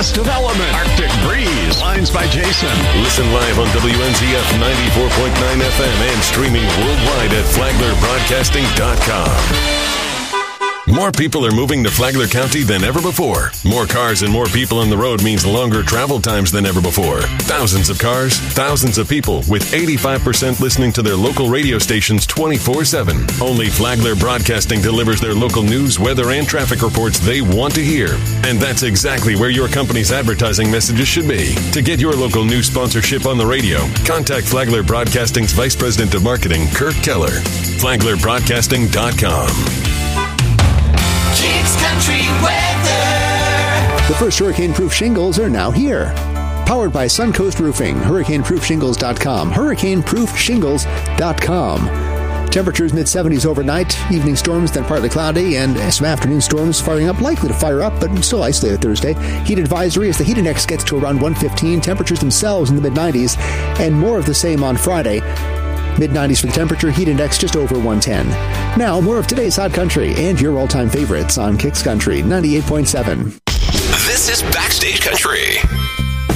West Development, Arctic Breeze, Lines by Jason. Listen live on WNZF 94.9 FM and streaming worldwide at FlaglerBroadcasting.com. More people are moving to Flagler County than ever before. More cars and more people on the road means longer travel times than ever before. Thousands of cars, thousands of people, with 85% listening to their local radio stations 24/7. Only Flagler Broadcasting delivers their local news, weather, and traffic reports they want to hear. And that's exactly where your company's advertising messages should be. To get your local news sponsorship on the radio, contact Flagler Broadcasting's Vice President of Marketing, Kirk Keller. FlaglerBroadcasting.com. Kicks Country Weather. The first hurricane-proof shingles are now here. Powered by Suncoast Roofing, hurricaneproofshingles.com, hurricaneproofshingles.com. Temperatures mid-70s overnight, evening storms, then partly cloudy, and some afternoon storms firing up, likely to fire up, but still isolated Thursday. Heat advisory as the heat index gets to around 115, temperatures themselves in the mid-90s, and more of the same on Friday. Mid-90s for the temperature, heat index just over 110. Now, more of today's Hot Country and your all-time favorites on Kicks Country 98.7. This is Backstage Country.